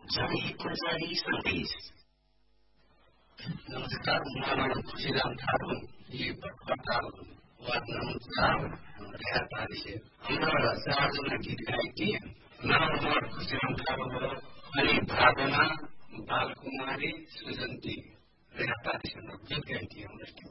जानेको चाहिँ सन्देश। नमस्कार, म खुसीराम थारू। ये पत्रकार नमस्कार हमरा 4 जना गीत गाएकी नाम खुसीराम थारू अनि भावना बालकुमारी सुजन्ती गीत गाएकी।